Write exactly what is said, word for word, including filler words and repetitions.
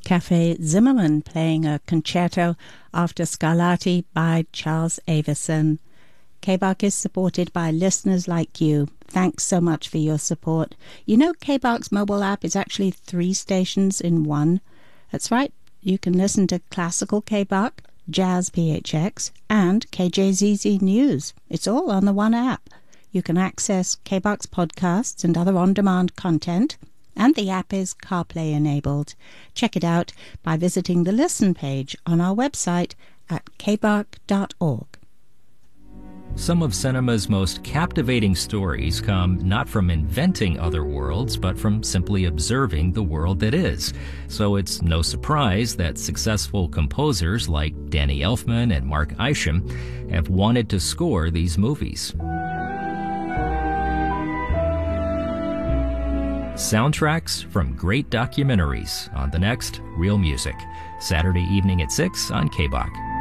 Cafe Zimmermann playing a concerto after Scarlatti by Charles Avison. K B A R C is supported by listeners like you. Thanks so much for your support. You know, K B A R C's mobile app is actually three stations in one. That's right, you can listen to classical K B A R C, jazz P H X, and K J Z Z News. It's all on the one app. You can access K B A R C's podcasts and other on-demand content, and the app is CarPlay enabled. Check it out by visiting the Listen page on our website at k b a r c dot org. Some of cinema's most captivating stories come not from inventing other worlds, but from simply observing the world that is. So it's no surprise that successful composers like Danny Elfman and Mark Isham have wanted to score these movies. Soundtracks from great documentaries on the next Real Music, Saturday evening at six on K B A R C.